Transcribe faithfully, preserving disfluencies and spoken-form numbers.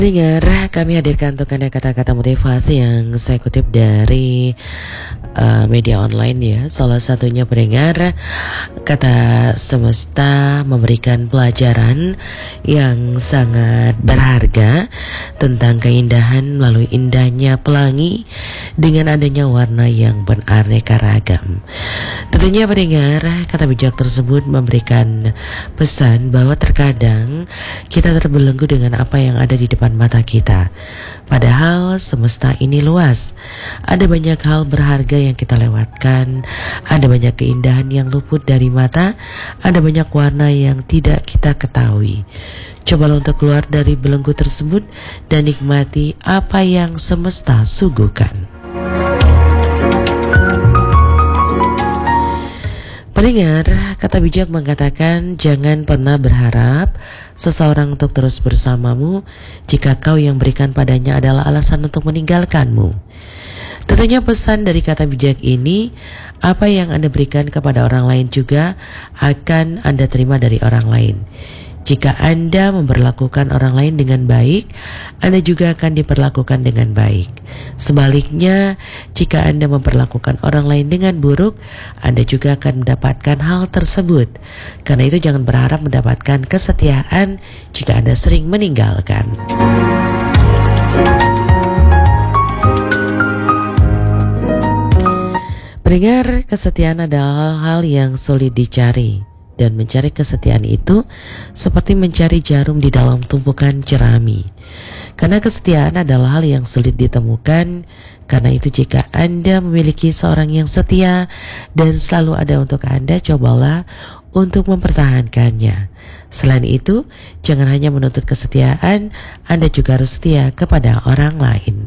Dengar, kami hadirkan untuk Anda kata-kata motivasi yang saya kutip dari uh, media online ya. Salah satunya pendengar, kata semesta memberikan pelajaran yang sangat berharga tentang keindahan melalui indahnya pelangi dengan adanya warna yang beraneka ragam. Tentunya pendengar, kata bijak tersebut memberikan pesan bahwa terkadang kita terbelenggu dengan apa yang ada di depan mata kita. Padahal semesta ini luas. Ada banyak hal berharga yang kita lewatkan. Ada banyak keindahan yang luput dari mata. Ada banyak warna yang tidak kita ketahui. Cobalah untuk keluar dari belenggu tersebut dan nikmati apa yang semesta suguhkan. Pendengar, kata bijak mengatakan jangan pernah berharap seseorang untuk terus bersamamu jika kau yang berikan padanya adalah alasan untuk meninggalkanmu. Tentunya pesan dari kata bijak ini, apa yang Anda berikan kepada orang lain juga akan Anda terima dari orang lain. Jika Anda memperlakukan orang lain dengan baik, Anda juga akan diperlakukan dengan baik. Sebaliknya, jika Anda memperlakukan orang lain dengan buruk, Anda juga akan mendapatkan hal tersebut. Karena itu jangan berharap mendapatkan kesetiaan jika Anda sering meninggalkan. Pendengar, kesetiaan adalah hal yang sulit dicari. Dan mencari kesetiaan itu seperti mencari jarum di dalam tumpukan jerami. Karena kesetiaan adalah hal yang sulit ditemukan. Karena itu jika Anda memiliki seorang yang setia dan selalu ada untuk Anda, cobalah untuk mempertahankannya. Selain itu, jangan hanya menuntut kesetiaan, Anda juga harus setia kepada orang lain.